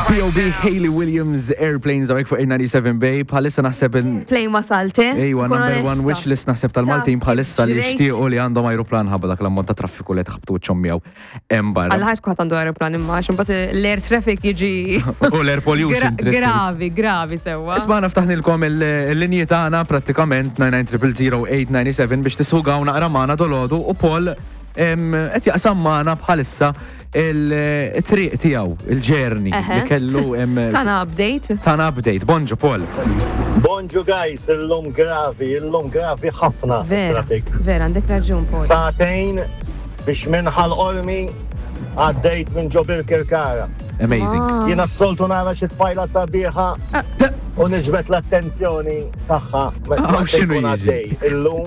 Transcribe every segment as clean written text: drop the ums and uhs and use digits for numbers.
POB Hayley Williams Airplanes għawek fuq 97 Bay bħalissa naħseb Play ma salti. Ejwa, number one wish list naħseb tal-Maltin bħalissa li xtiequ li għandhom aeroplan ħabba dak l-ammont ta' traffiku li tħabtu ċommijaw embarra. Għal-ħax kuħat għandu aeroplan imma, ximbat l-air traffic jiġi. U l-air pollution. Gravi sewa. Isma naftaħnilkom il-linji tagħna prattikament 9900897 biex tisħugaw naqra magħna dolodu u Paul qed jaqsam magħna bħalissa il-triq tiegħu, il-ġerni li kellu Tana update. Bonġu Paul. Bonġu guys, illum gravi ħafna traffic. Vera, għandek raġun Paul. Satejn biex minħal Olmi għaddejt minn ġobil Kirkara. Amazing. Jiena s-soltu nara xi tfajla sabiħa u niġbet l-attenzjoni tagħha x'inhu jiġi? Illum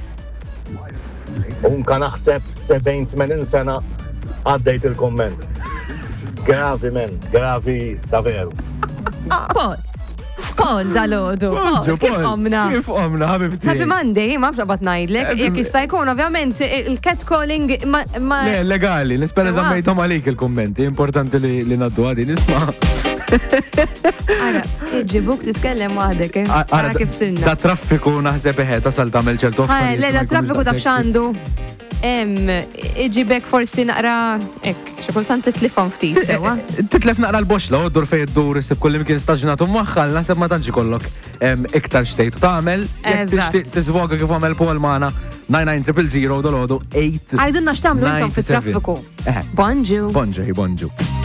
unka naħseb 70-80 sena għaddejt il-komment. Gravi ta' veru. Paul, dal-ħodu. Kif omna, ħabibti. Happy Monday, ma fġabat najdlek, jek jista' jkun ovvjament il-catcalling ma. Legali, nispera zammejtom għalik il-kommenti, importanti li naddu għadi, nisma. Ara, iġibuk titkellem waħdek, ara kif sinna. Da traffiku naħseb ta' sal tamel ċertu. Da traffiku ta' bxandu. Iġibek forsi naqra, xikultant titlifon ftit, sewa? Titlef naqra l-boxla, u dur fej dur sib kulli mkien staġnatu maħħal, nasib ma tanġi kollok iktar xtejtu ta'mel, jek tizvoga kif għamel Paul maħna 99000 dolodu 8. Għajdunna xtamlu intom fit traffiku. Bonġu. Bonġu.